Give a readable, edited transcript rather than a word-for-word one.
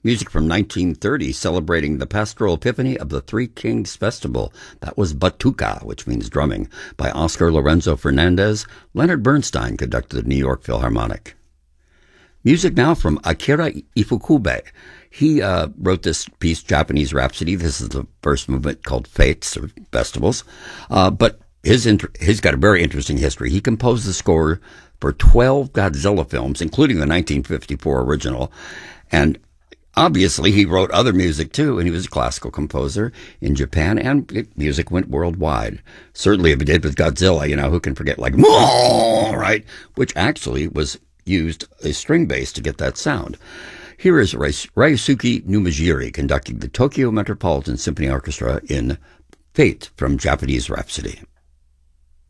Music from 1930 celebrating the pastoral epiphany of the Three Kings Festival. That was Batuca, which means drumming, by Oscar Lorenzo Fernandez. Leonard Bernstein conducted the New York Philharmonic. Music now from Akira Ifukube. He wrote this piece, Japanese Rhapsody. This is the first movement called Fates, or Festivals. But he's got a very interesting history. He composed the score for 12 Godzilla films, including the 1954 original. And obviously, he wrote other music, too, and he was a classical composer in Japan, and music went worldwide. Certainly, if he did with Godzilla, who can forget, like, right? Which actually was used a string bass to get that sound. Here is Ryosuke Numejiri conducting the Tokyo Metropolitan Symphony Orchestra in Fate from Japanese Rhapsody.